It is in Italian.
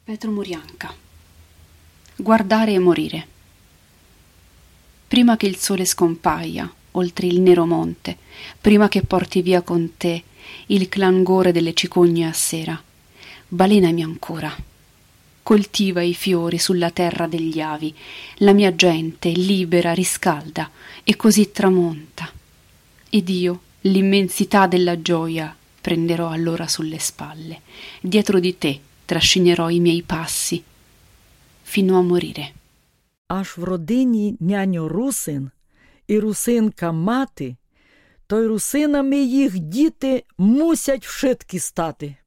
Petro Murianca. Guardare e morire. Prima che il sole scompaia oltre il nero monte, prima che porti via con te il clangore delle cicogne a sera, balenami ancora. Coltiva i fiori sulla terra degli avi, la mia gente libera riscalda e così tramonta. Ed io l'immensità della gioia prenderò allora sulle spalle, dietro di te trascinerò i miei passi fino a morire. Аж в родині няньо русин і русинка мати, то й русинами їх діти мусять вшиткі стати.